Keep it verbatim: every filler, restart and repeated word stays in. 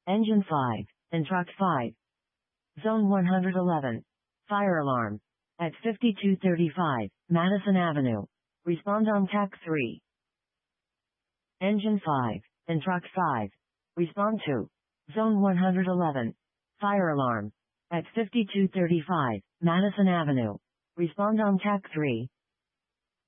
Engine five, and Truck five. Zone one hundred eleven. Fire alarm. At fifty-two thirty-five, Madison Avenue. Respond on T A C three. Engine five, and Truck five. Respond to Zone one hundred eleven. Fire alarm. At fifty-two thirty-five, Madison Avenue. Respond on T A C three.